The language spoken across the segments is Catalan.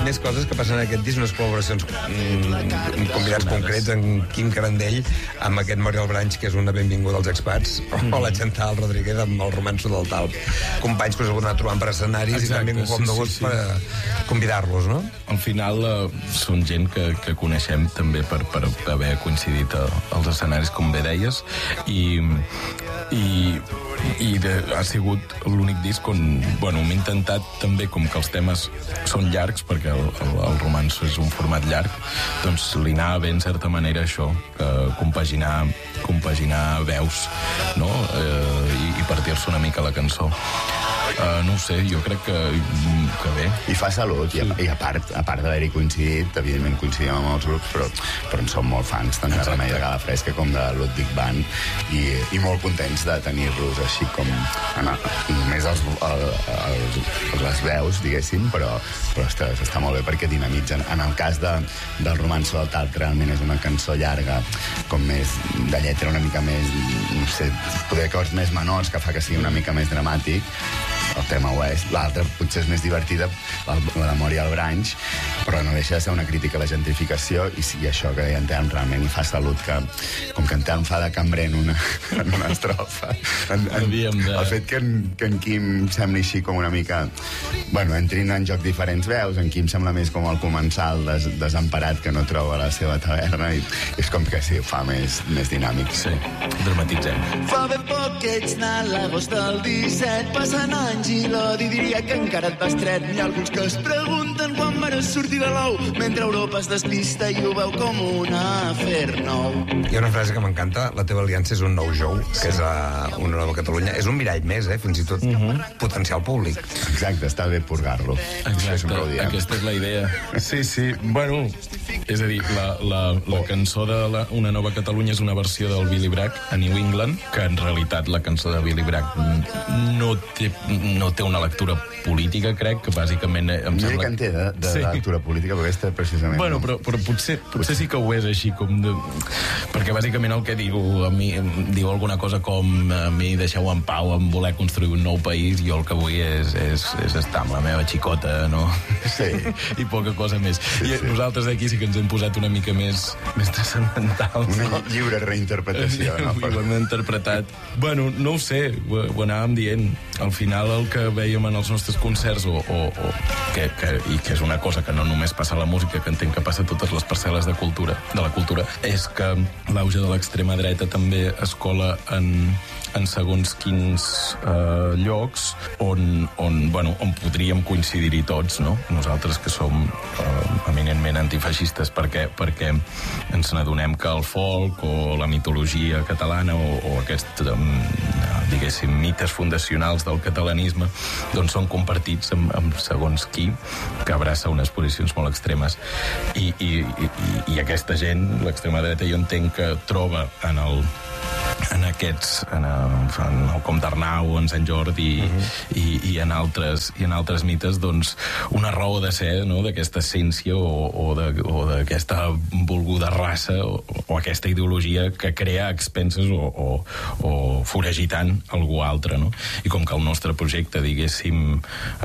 més coses que passen en aquest disc, unes col·laboracions convidats concrets, en Quim Carandell amb aquest Moriel Branch, que és una benvinguda als expats, o la Chantal Rodríguez amb el Romanço del Talp. Companys que us heu anat trobant per escenaris i també un cop de gust per convidar-los, no? Al final són gent que coneixem també per haver coincidit als escenaris, com bé deies, i ha sigut l'únic disc on, bueno, m'he intentat també, com que els temes són llargs, perquè el Romanço és un format llarg, doncs li anava bé en certa manera això, compaginar veus, no? I partir-se una mica la cançó. No ho sé, jo crec que bé. I fa salut, i a part d'haver-hi coincidit, evidentment coincidim amb els grups, però en som molt fans, tant de Remei de Gala Fresca com de Ludwig Band, i molt contents de tenir-los així com només les veus, diguéssim, però ostres, està molt bé perquè dinamitzen. En el cas del Romanço del Talp, realment és una cançó llarga, com més de lletra una mica més, no sé, poder acords més menors, que fa que sigui una mica més dramàtic. El tema ho és. L'altra potser és més divertida, la Moriel Branch, però no deixa de ser una crítica a la gentrificació, i això que deia en Telm realment hi fa salut, que com que en Telm fa de cambrer en una estrofa, el fet que en Quim sembli així com una mica, bueno, entrin en joc diferents veus, en Quim sembla més com el comensal desemparat que no troba la seva taverna, i és com que sí, ho fa més dinàmic. Sí, dramatitzem. Fa ben poc que ets anat l'agost del 17, passen anys i l'odi diria que encara et va estret. N'hi ha alguns que es pregunten quan vares sortir de l'ou, mentre Europa es despista i ho veu com un afer nou. Hi ha una frase que m'encanta: la teva aliança és un nou jou, que és una nova Catalunya. És un mirall més, fins i tot potencial públic. Exacte, està bé purgar-lo. Exacte, aquesta és la idea. Sí, bueno, és a dir, la cançó de Una nova Catalunya és una versió del Billy Bragg a New England, que en realitat la cançó de Billy Bragg no té una lectura política, crec, que bàsicament em sembla... Mira que en té de lectura política, perquè aquesta precisament... Bueno, però potser sí que ho és així, com de... Perquè bàsicament el que diu a mi, diu alguna cosa com a mi deixeu en pau, em voler construir un nou país, jo el que vull és estar amb la meva xicota, no? Sí. I poca cosa més. I nosaltres aquí sí que ens hem posat una mica més transcendentals. Una lliure reinterpretació, no? Ho hem interpretat. Bueno, no ho sé, ho anàvem dient. Al final el que veiem en els nostres concerts, i que és una cosa que no només passa a la música, que entenc que passa a totes les parcel·les de la cultura, és que l'auge de l'extrema dreta també es cola en segons quins llocs on podríem coincidir-hi tots, no? Nosaltres que som eminentment antifeixistes perquè ens n'adonem que el folk o la mitologia catalana o aquests diguéssim mites fundacionals del catalanisme doncs són compartits amb segons qui, que abraça unes posicions molt extremes, i aquesta gent, l'extrema dreta, jo entenc que troba en el Comte Arnau, en Sant Jordi i en altres mites, doncs una raó de ser, no?, d'aquesta essència o d'aquesta volguda raça o aquesta ideologia que crea a expenses o foragitant algú altre, no? I com que el nostre projecte, diguéssim,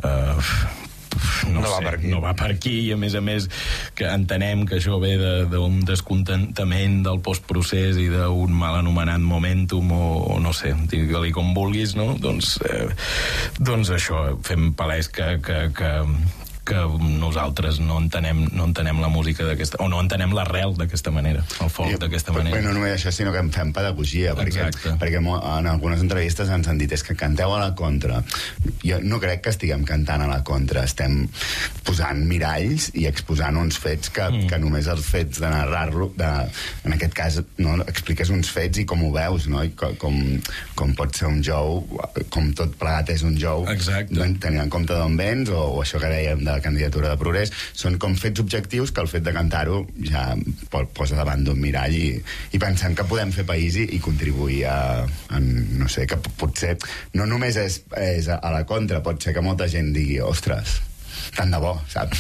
no va per aquí, i a més que entenem que això ve d'un descontentament del postprocés i d'un mal anomenat momentum o no sé, digue-li com vulguis, no? Doncs això, fem palès que nosaltres no entenem la música d'aquesta, o no entenem l'arrel d'aquesta manera, el folk d'aquesta manera. No només això, sinó que en fem pedagogia, perquè en algunes entrevistes ens han dit és que canteu a la contra. Jo no crec que estiguem cantant a la contra, estem posant miralls i exposant uns fets que només els fets de narrar-lo, en aquest cas, no, expliques uns fets i com ho veus, no? I com pot ser un jou, com tot plegat és un jou, tenint en compte d'on vens, o això que dèiem de la candidatura de Progrés, són com fets objectius que el fet de cantar-ho ja posa davant d'un mirall i pensem que podem fer país i contribuir no sé, que potser no només és a la contra, pot ser que molta gent digui, ostres, tant de bo, saps?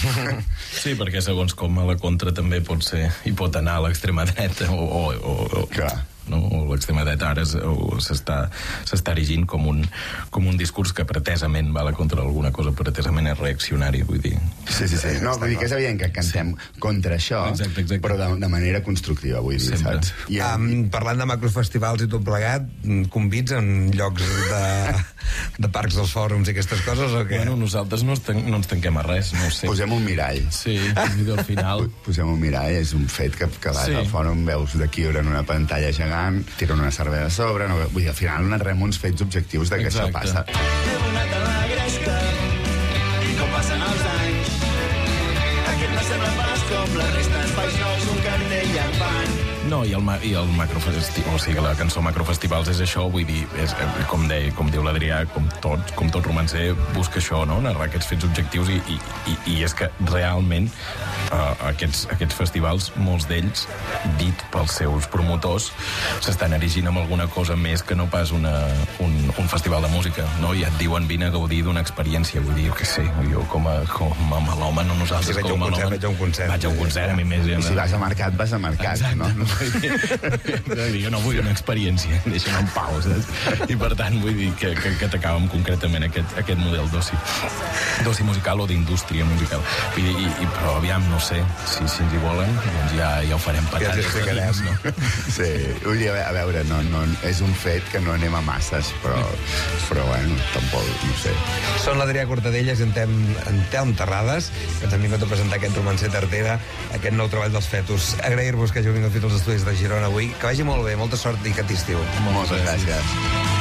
Sí, perquè segons com a la contra també pot ser, i pot anar a l'extrema dreta o no? L'extrema dreta ara s'està erigint com un discurs que pretesament va a la contra d'alguna cosa, pretesament és reaccionari, vull dir. Sí. No, vull dir que és evident que cantem contra això, exacte. però de manera constructiva, vull dir, sempre. saps? Parlant de macrofestivals i tot plegat, convits en llocs de parcs dels fòrums i aquestes coses, o què? Bueno, nosaltres no ens tanquem a res, no ho sé. Posem un mirall. Sí, al final... Posem un mirall, és un fet que vas al fòrum, veus de Quibre en una pantalla gegant, tiren una cervesa a sobre, no, vull dir, al final narrem uns fets objectius de que això passa. He donat a la gresca, i com passen els anys, aquest no sembla pas com la resta d'espais nous, un cartell en pan. No, i el macrofestival, o sigui, la cançó Macrofestivals és això, vull dir, és, com diu l'Adrià, com tot romancer, busca això, no?, narrar aquests fets objectius i és que realment aquests festivals, molts d'ells, dit pels seus promotors, s'estan erigint amb alguna cosa més que no pas un festival de música, no? I et diuen vine a gaudir d'una experiència, vull dir, jo què sé, jo com a melòman o nosaltres com a melòman... Vaig a un concert, a mi més... I si vas a mercat, vas a mercat, no? Jo no vull una experiència, deixa'm en pau, saps? I per tant vull dir que atacàvem concretament aquest model d'oci musical o d'indústria musical. Però aviam, no sé, si ens hi volen, doncs ja ho farem patar. Ja no? Sí, vull dir, a veure, no, és un fet que no anem a masses, però bueno, tampoc, no sé. Són l'Adrià Cortadellas i en Telm Terrades, que ens han vingut a presentar aquest romancer Tartera, aquest nou treball dels Fetus. Agrair-vos que hàgiu vingut fins als estudis de Girona avui. Que vagi molt bé, molta sort i que t'estiu. Moltes gràcies.